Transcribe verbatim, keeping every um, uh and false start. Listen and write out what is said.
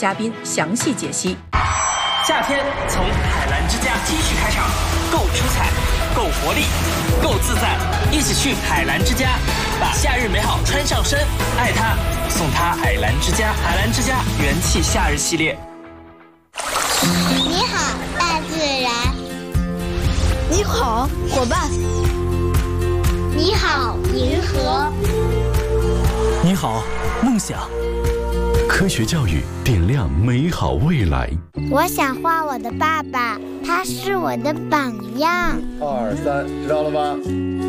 嘉宾详细解析。 夏天从海澜之家 T 恤开场，够出彩，够活力，够自在，一起去海澜之家，把夏日美好穿上身，爱它，送它海澜之家。海澜之家元气夏日系列。 你好，大自然。 你好，伙伴。 你好，银河。 你好，梦想。 科学教育点亮美好未来。 我想画我的爸爸，他是我的榜样。 二三，知道了吗？